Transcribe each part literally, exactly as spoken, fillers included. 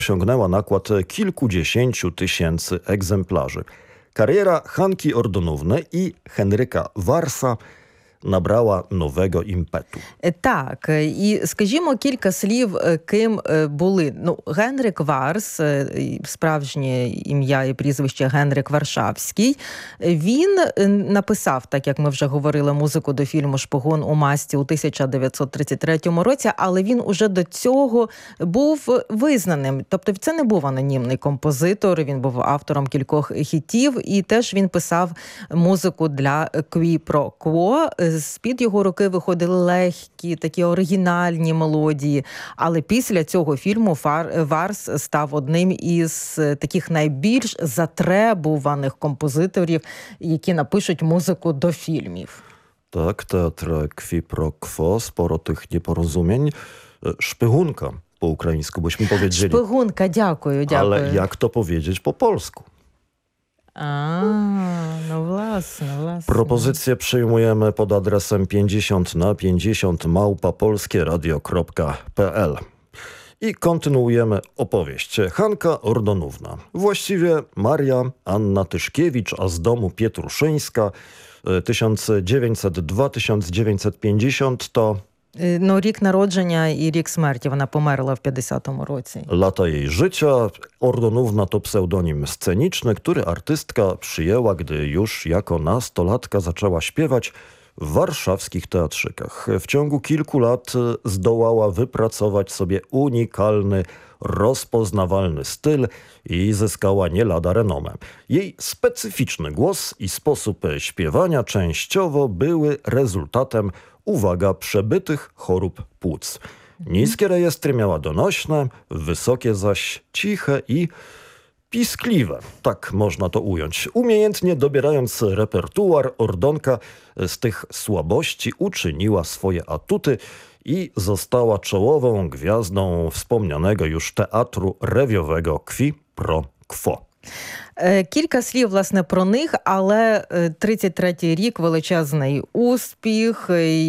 osiągnęła nakład kilkudziesięciu tysięcy egzemplarzy. Kariera Hanki Ordonówny i Henryka Warsa набрала нового імпету. Так, і скажімо кілька слів, ким були. Ну, Генрик Варс, справжнє ім'я і прізвище Генрик Варшавський, він написав, так як ми вже говорили, музику до фільму «Шпигун у масті» у тисяча дев'ятсот тридцять третьому році, але він уже до цього був визнаним. Тобто це не був анонімний композитор, він був автором кількох хітів, і теж він писав музику для «Кві про Кво». З-під його руки виходили легкі, такі оригінальні мелодії. Але після цього фільму Варс став одним із таких найбільш затребуваних композиторів, які напишуть музику до фільмів. Так, театр «Кві про Кво», споро тих непорозумінь. Шпигунка по-українську, byśmy powiedzieli. Шпигунка, дякую, дякую. Але як то powiedzieć po polsku? A, no właśnie, właśnie. Propozycje przyjmujemy pod adresem pięćdziesiąt na pięćdziesiąt małpa polskieradio kropka p l. I kontynuujemy opowieść. Hanka Ordonówna. Właściwie Maria Anna Tyszkiewicz, a z domu Pietruszyńska tysiąc dziewięćset dwa do tysiąc dziewięćset pięćdziesiąt to... Ну, рік народження і рік смерті. Вона померла в п'ятдесятому році. Lata jej życia. Ordonówna to pseudonim sceniczny, który artystka przyjęła, gdy już jako nastolatka zaczęła śpiewać w warszawskich teatrzykach. W ciągu kilku lat zdołała wypracować sobie unikalny, rozpoznawalny styl i zyskała nie lada renomę. Jej specyficzny głos i sposób śpiewania częściowo były rezultatem, uwaga, przebytych chorób płuc. Niskie rejestry miała donośne, wysokie zaś ciche i piskliwe. Tak można to ująć. Umiejętnie dobierając repertuar, Ordonka z tych słabości uczyniła swoje atuty i została czołową gwiazdą wspomnianego już teatru rewiowego Kwi pro Kwo. Кілька слів, власне, про них, але тридцять третій рік – величезний успіх,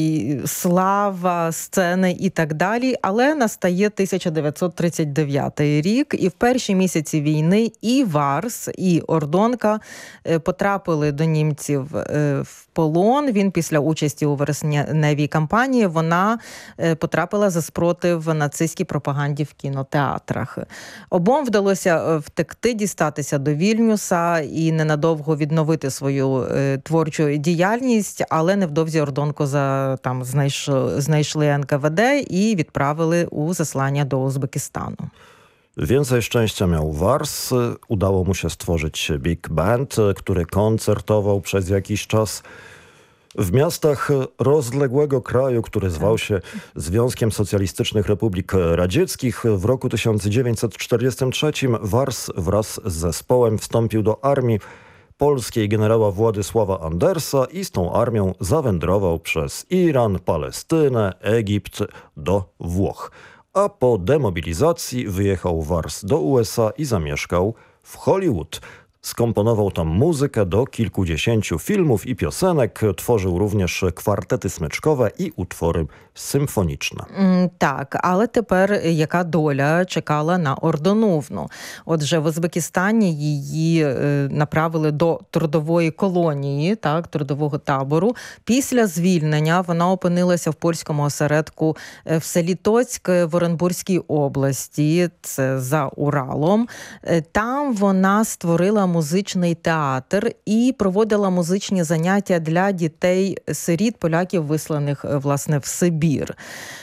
слава, сцени і так далі. Але настає тисяча дев'ятсот тридцять дев'ятий рік, і в перші місяці війни і Варс, і Ордонка потрапили до німців в полон. Він після участі у вересневій кампанії, вона потрапила за спротив нацистській пропаганді в кінотеатрах. Обом вдалося втекти, дістатися до Вільнюса і ненадовго відновити свою е, творчу діяльність, але невдовзі Ордонку за, там, знайшли, знайшли ен ка ве де і відправили у заслання до Узбекистану. Więcej szczęścia miał Wars. Udało mu się stworzyć big band, który koncertował przez jakiś czas w miastach rozległego kraju, który zwał się Związkiem Socjalistycznych Republik Radzieckich. W roku tysiąc dziewięćset czterdziestym trzecim Wars wraz z zespołem wstąpił do armii polskiej generała Władysława Andersa i z tą armią zawędrował przez Iran, Palestynę, Egipt do Włoch. A po demobilizacji wyjechał Wars do u es a i zamieszkał w Hollywood. Skomponował tam muzykę do kilkudziesięciu filmów i piosenek, tworzył również kwartety smyczkowe і utwory симфонічне. Так, але тепер яка доля чекала на Ордонувну? Отже, в Узбекистані її направили до трудової колонії, так, трудового табору. Після звільнення вона опинилася в польському осередку в селі Тоцьк в Оренбурзькій області, це за Уралом. Там вона створила музичний театр і проводила музичні заняття для дітей-сиріт, поляків, висланих, власне, в Сибір.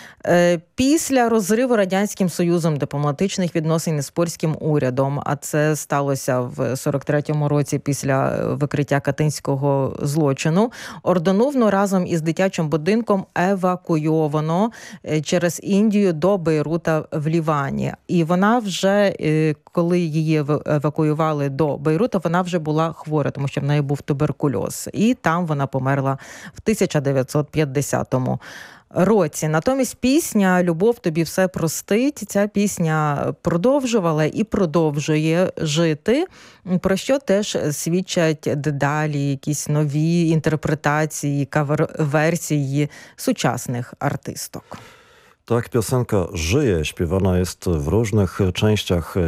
Після розриву Радянським Союзом дипломатичних відносин із польським урядом, а це сталося в сорок третьому році після викриття катинського злочину, Ордонувну разом із дитячим будинком евакуйовано через Індію до Бейрута в Лівані. І вона вже, коли її евакуювали до Бейрута, вона вже була хвора, тому що в неї був туберкульоз. І там вона померла в тисяча дев'ятсот п'ятдесятому році. Натомість пісня «Любов тобі все простить», ця пісня продовжувала і продовжує жити, про що теж свідчать дедалі якісь нові інтерпретації, кавер-версії сучасних артисток. Tak, piosenka żyje, śpiewana jest w różnych częściach